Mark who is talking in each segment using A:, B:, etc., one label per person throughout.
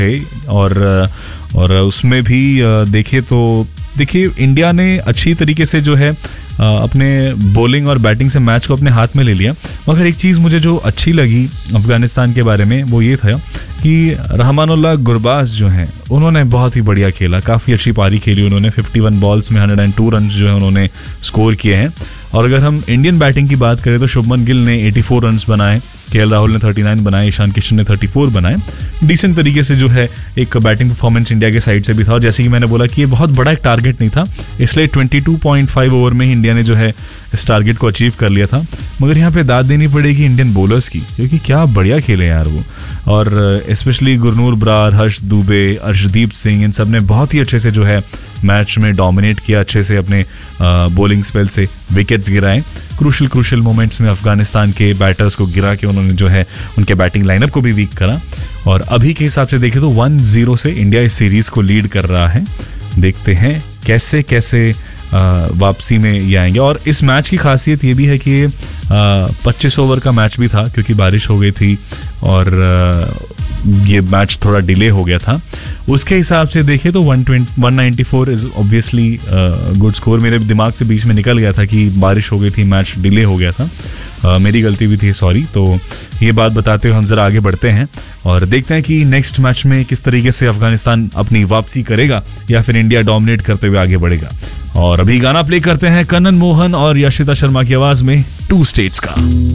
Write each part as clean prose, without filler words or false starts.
A: और उसमें भी देखिए इंडिया ने अच्छी तरीके से जो है अपने बॉलिंग और बैटिंग से मैच को अपने हाथ में ले लिया। मगर एक चीज़ मुझे जो अच्छी लगी अफगानिस्तान के बारे में वो ये था कि रहमानुल्लाह गुरबाज जो हैं उन्होंने बहुत ही बढ़िया खेला, काफ़ी अच्छी पारी खेली उन्होंने। 51 बॉल्स में 102 रन जो है उन्होंने स्कोर किए हैं। और अगर हम इंडियन बैटिंग की बात करें तो शुभमन गिल ने 84 रन बनाए, केएल राहुल ने 39 बनाए, ईशान किशन ने 34 बनाए। डिसेंट तरीके से जो है एक बैटिंग परफॉर्मेंस इंडिया के साइड से भी था। और जैसे कि मैंने बोला कि ये बहुत बड़ा एक टारगेट नहीं था, इसलिए 22.5 ओवर में ही इंडिया ने जो है इस टारगेट को अचीव कर लिया था। मगर यहाँ पे दाद देनी पड़ेगी इंडियन बॉलर्स की, क्योंकि क्या बढ़िया खेले यार वो। और स्पेशली गुरनूर बरार, हर्ष दुबे, अर्शदीप सिंह, इन सब ने बहुत ही अच्छे से जो है मैच में डोमिनेट किया, अच्छे से अपने बॉलिंग स्पेल से विकेट्स गिराए। क्रूशल मोमेंट्स में अफगानिस्तान के बैटर्स को गिरा के उन्होंने जो है उनके बैटिंग लाइनअप को भी वीक करा। और अभी के हिसाब से देखें तो 1-0 से इंडिया इस सीरीज को लीड कर रहा है। देखते हैं कैसे कैसे वापसी में ये आएंगे। और इस मैच की खासियत ये भी है कि 25 ओवर का मैच भी था, क्योंकि बारिश हो गई थी और ये मैच थोड़ा डिले हो गया था। उसके हिसाब से देखें तो 194 इज ऑब्वियसली गुड स्कोर। मेरे दिमाग से बीच में निकल गया था कि बारिश हो गई थी, मैच डिले हो गया था, मेरी गलती भी थी, सॉरी। तो ये बात बताते हुए हम जरा आगे बढ़ते हैं और देखते हैं कि नेक्स्ट मैच में किस तरीके से अफगानिस्तान अपनी वापसी करेगा या फिर इंडिया डोमिनेट करते हुए आगे बढ़ेगा। और अभी गाना प्ले करते हैं कन्नन मोहन और यशिता शर्मा की आवाज में टू स्टेट्स का।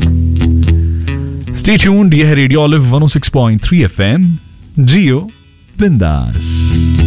A: स्टे ट्यून्ड, यह है रेडियो ऑलिव 106.3 FM, जियो बिंदास।